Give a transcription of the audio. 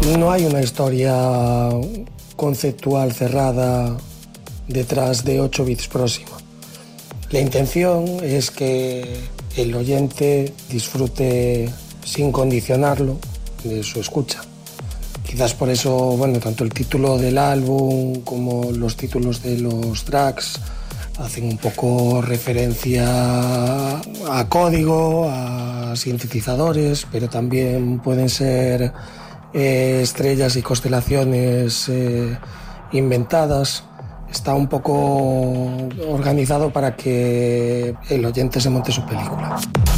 No hay una historia conceptual cerrada detrás de 8 bits próxima. La intención es que el oyente disfrute sin condicionarlo de su escucha. Quizás por eso, bueno, tanto el título del álbum como los títulos de los tracks hacen un poco referencia a código, a sintetizadores, pero también pueden ser estrellas y constelaciones inventadas. Está un poco organizado para que el oyente se monte su película.